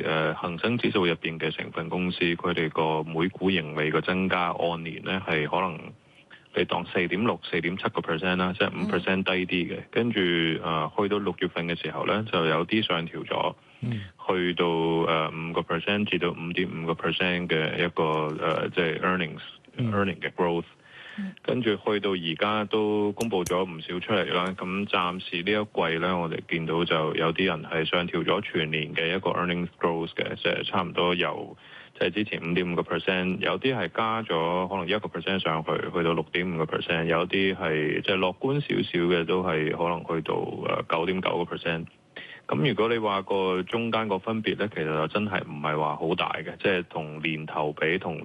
啲恒生指數入邊嘅成分公司，佢哋個每股盈利嘅增加按年咧係可能你當4.6、4.7%啦，即係5% 低啲嘅。跟住去到6月份嘅時候咧，就有啲上調咗，去到5% 至到5.5% 嘅一個即係 earning 嘅 growth。跟住去到而家都公布咗唔少出嚟啦，咁暫時呢一季咧，我哋見到就有啲人係上調咗全年嘅一個 earnings growth 嘅，即係差唔多由即係之前5.5%，有啲係加咗可能1% 上去，去到6.5%，有啲係即係樂觀少少嘅，都係可能去到9.9%。咁如果你話個中間個分別咧，其實就真係唔係話好大嘅，即係同年頭比，同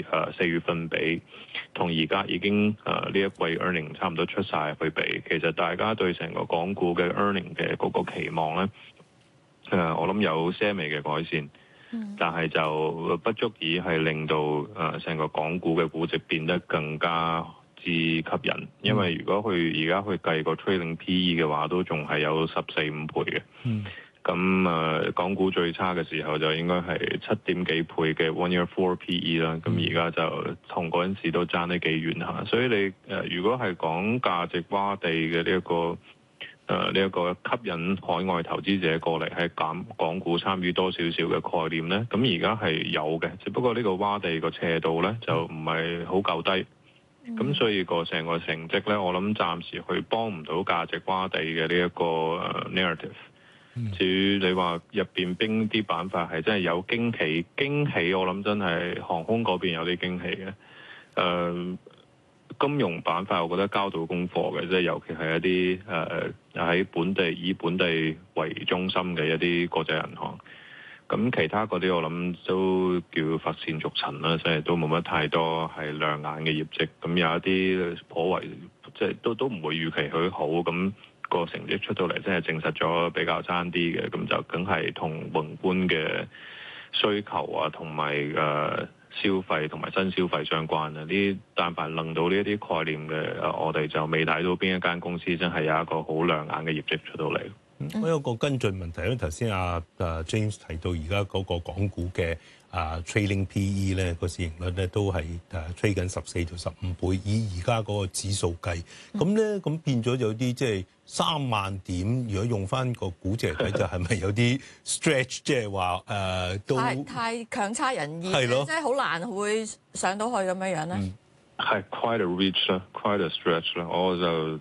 4月份比，同而家已經呢一季 earning 差唔多出晒去比，其實大家對成個港股嘅 earning 嘅嗰個期望咧，我諗有些微嘅改善，但係就不足以係令到成個港股嘅估值變得更加之吸引，因為如果佢而家去計個 trailing PE 嘅話，都仲係有14-15倍嘅。咁港股最差嘅時候就應該係7點幾倍嘅 one year four PE 啦。咁而家就同嗰陣時都爭得幾遠下，所以你如果係講價值洼地嘅呢一個吸引海外投資者過嚟喺港股參與多少少嘅概念咧，咁而家係有嘅，只不過呢個洼地個斜度咧就唔係好夠低。咁所以個成個成績咧，我諗暫時去幫唔到價值洼地嘅呢一個narrative。至於你話入邊邊啲板塊係真係有驚喜，我諗真係航空嗰邊有啲驚喜嘅。金融板塊我覺得交到功課嘅，即係尤其係一啲喺以本地為中心嘅一啲國際銀行。咁其他嗰啲我諗都叫乏善足陳啦，所以都冇乜太多係亮眼嘅業績。咁有一啲頗為即係都唔會預期佢好，咁個成績出到嚟，真係證實咗比較差啲嘅。咁就梗係同宏觀嘅需求啊，同埋消費同埋新消費相關啊。呢但凡諗到呢一啲概念嘅，我哋就未睇到邊一間公司真係有一個好亮眼嘅業績出到嚟。 我有個跟進問題，因為頭先James 提到而家嗰個港股嘅trailing PE 咧，個市盈率咧都係吹緊14到15倍，以而家嗰個指數計，咁變咗有啲即係3萬點，如果用翻個估值嚟睇，就係咪有啲 stretch， 即係話都太強差人意， 係咯， 即係好難會上到去咁樣咧。 係 quite a reach 啦，quite a stretch 啦。我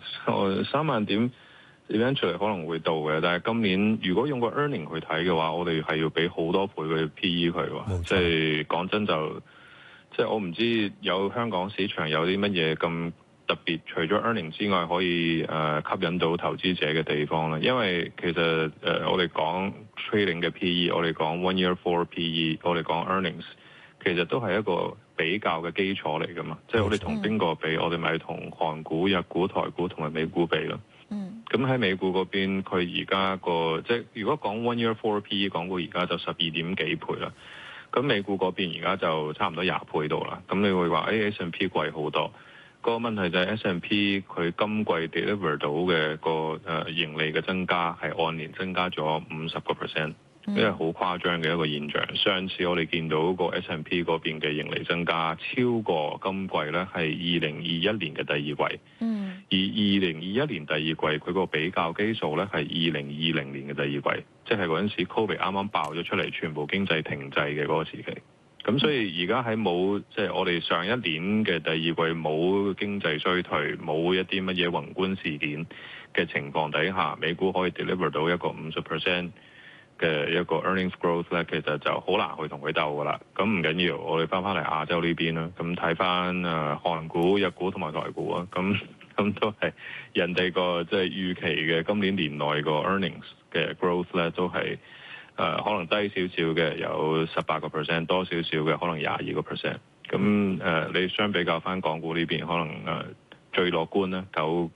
3萬點。eventually 可能會到嘅，但係今年如果用個 earning 去睇嘅話，我哋係要俾好多倍嘅 PE 佢喎。即係講真即係我唔知有香港市場有啲乜嘢咁特別，除咗 earning 之外，可以吸引到投資者嘅地方啦。因為其實我哋講 trading 嘅 PE， 我哋講 one year four PE， 我哋講 earnings， 其實都係一個比較嘅基礎嚟㗎嘛。即係我哋同邊個比，我哋咪同韓股、日股、台股同埋美股比咯。咁喺美股嗰邊，佢而家即係如果講 one year four PE， 港股而家就12點幾倍啦。咁美股嗰邊而家就差唔多20倍度啦。咁你會話S&P 貴好多。個問題就係 S&P 佢今季 deliver 到嘅個盈利嘅增加係按年增加咗50%。因為好誇張嘅一個現象。上次我哋見到個 S&P 嗰邊嘅盈利增加超過今季咧，係2021年嘅第二季。而2021年第二季佢個比較基數咧係2020年嘅第二季，即係嗰陣時 Covid 啱啱爆咗出嚟，全部經濟停滯嘅嗰個時期。咁所以而家喺冇即係我哋上一年嘅第二季冇經濟衰退，冇一啲乜嘢宏觀事件嘅情況底下，美股可以 deliver 到一個50%嘅一個 earnings growth 咧，其實就好難去同佢鬥噶啦。咁唔緊要，我哋翻嚟亞洲呢邊啦，咁睇翻韓股、日股同埋台股啊，咁都係人哋個即係預期嘅今年年內個 earnings 嘅 growth 咧，都係可能低少少嘅有18%，多少少嘅可能22%。咁你相比較翻港股呢邊，可能最樂觀咧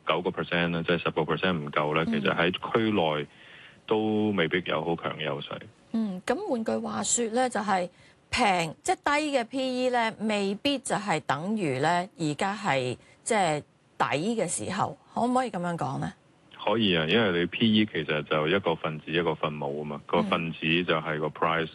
9%啦，即係10%唔夠咧，其實喺區內都未必有好強嘅優勢。 咁換句話說咧，就係平即係低嘅 PE 咧，未必就係等於咧而家係即係底嘅時候，可唔可以咁樣講咧？ 可以啊，因為你 PE 其實就一個分子一個分母啊嘛，個分子就係個 price，